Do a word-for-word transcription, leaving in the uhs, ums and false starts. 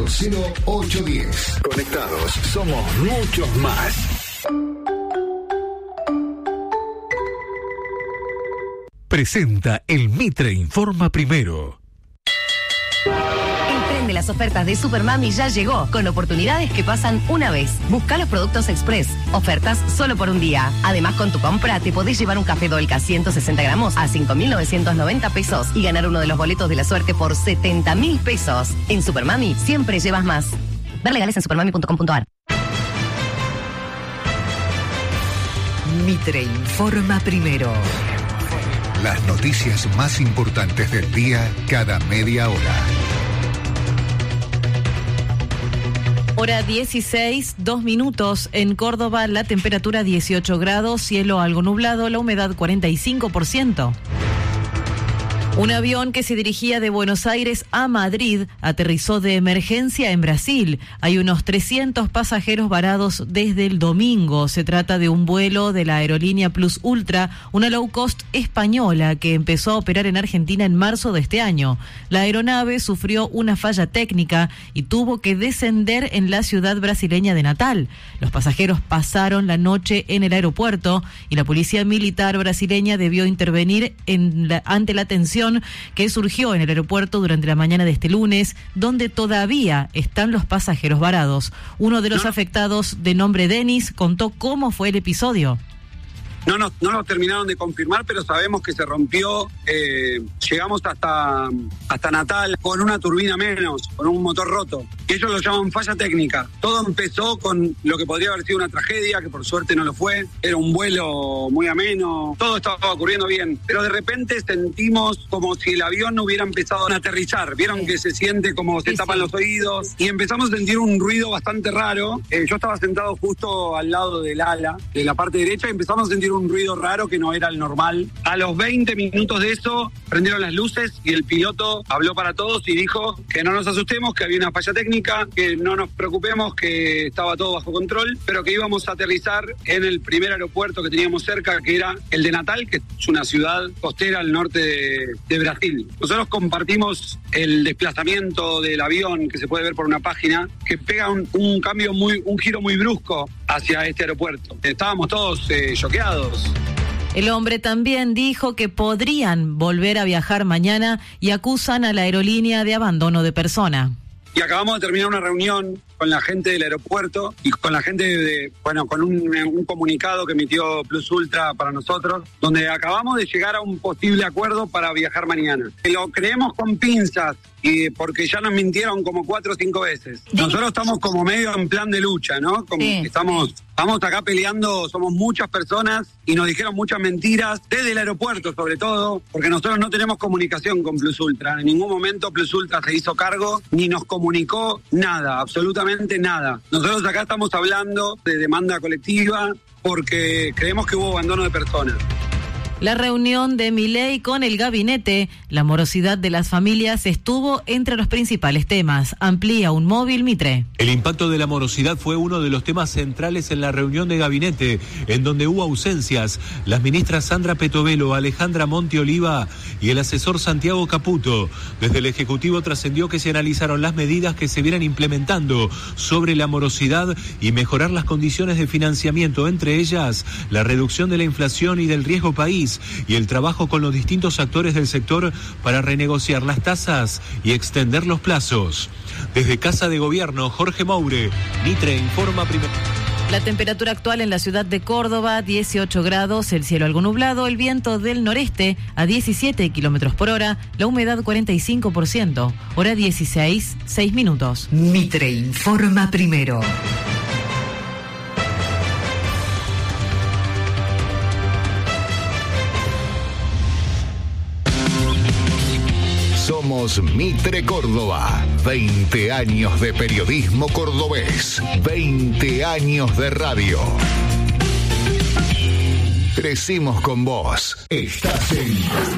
cero ocho uno cero. Conectados, somos muchos más. Presenta el Mitre Informa Primero. El tren de las ofertas de Supermami ya llegó, con oportunidades que pasan una vez. Busca los productos Express, ofertas solo por un día. Además, con tu compra te podés llevar un café Dolca ciento sesenta gramos a cinco mil novecientos noventa pesos y ganar uno de los boletos de la suerte por setenta mil pesos. En Supermami siempre llevas más. Ver legales en supermami punto com punto a r. Mitre Informa Primero. Las noticias más importantes del día cada media hora. Hora dieciséis, dos minutos. En Córdoba, la temperatura dieciocho grados, cielo algo nublado, la humedad cuarenta y cinco por ciento. Un avión que se dirigía de Buenos Aires a Madrid aterrizó de emergencia en Brasil. Hay unos trescientos pasajeros varados desde el domingo. Se trata de un vuelo de la aerolínea Plus Ultra, una low cost española que empezó a operar en Argentina en marzo de este año. La aeronave sufrió una falla técnica y tuvo que descender en la ciudad brasileña de Natal. Los pasajeros pasaron la noche en el aeropuerto y la policía militar brasileña debió intervenir en la, ante la tensión que surgió en el aeropuerto durante la mañana de este lunes, donde todavía están los pasajeros varados. Uno de los no, afectados, de nombre Denis, contó cómo fue el episodio. No, no, no lo terminaron de confirmar, pero sabemos que se rompió. Eh, llegamos hasta, hasta Natal con una turbina menos, con un motor roto. Y ellos lo llaman falla técnica. Todo empezó con lo que podría haber sido una tragedia, que por suerte no lo fue. Era un vuelo muy ameno, todo estaba ocurriendo bien. Pero de repente sentimos como si el avión no hubiera empezado a aterrizar. Vieron sí. que se siente como se sí, tapan sí. los oídos. Y empezamos a sentir un ruido bastante raro. Eh, yo estaba sentado justo al lado del ala, de la parte derecha, y empezamos a sentir un ruido raro que no era el normal. A los veinte minutos de eso prendieron las luces y el piloto habló para todos y dijo que no nos asustemos, que había una falla técnica, que no nos preocupemos, que estaba todo bajo control, pero que íbamos a aterrizar en el primer aeropuerto que teníamos cerca, que era el de Natal, que es una ciudad costera al norte de, de Brasil. Nosotros compartimos el desplazamiento del avión, que se puede ver por una página, que pega un, un cambio muy, un giro muy brusco hacia este aeropuerto. Estábamos todos eh, choqueados. El hombre también dijo que podrían volver a viajar mañana y acusan a la aerolínea de abandono de persona. Y acabamos de terminar una reunión con la gente del aeropuerto y con la gente de, bueno, con un, un comunicado que emitió Plus Ultra para nosotros, donde acabamos de llegar a un posible acuerdo para viajar mañana. Lo creemos con pinzas, y porque ya nos mintieron como cuatro o cinco veces. Nosotros estamos como medio en plan de lucha, ¿no? Como sí. estamos, estamos acá peleando, somos muchas personas y nos dijeron muchas mentiras, desde el aeropuerto sobre todo, porque nosotros no tenemos comunicación con Plus Ultra. En ningún momento Plus Ultra se hizo cargo ni nos comunicó nada, absolutamente nada. Nosotros acá estamos hablando de demanda colectiva porque creemos que hubo abandono de personas. La reunión de Milei con el gabinete, la morosidad de las familias estuvo entre los principales temas. Amplía un móvil Mitre. El impacto de la morosidad fue uno de los temas centrales en la reunión de gabinete, en donde hubo ausencias. Las ministras Sandra Petovelo, Alejandra Monti Oliva y el asesor Santiago Caputo. Desde el Ejecutivo trascendió que se analizaron las medidas que se vienen implementando sobre la morosidad y mejorar las condiciones de financiamiento, entre ellas la reducción de la inflación y del riesgo país, y el trabajo con los distintos actores del sector para renegociar las tasas y extender los plazos. Desde Casa de Gobierno, Jorge Moure, Mitre Informa Primero. La temperatura actual en la ciudad de Córdoba, dieciocho grados, el cielo algo nublado, el viento del noreste a diecisiete kilómetros por hora, la humedad cuarenta y cinco por ciento. Hora dieciséis, seis minutos. Mitre Informa Primero. Somos Mitre Córdoba. veinte años de periodismo cordobés. veinte años de radio. Crecimos con vos. Estás en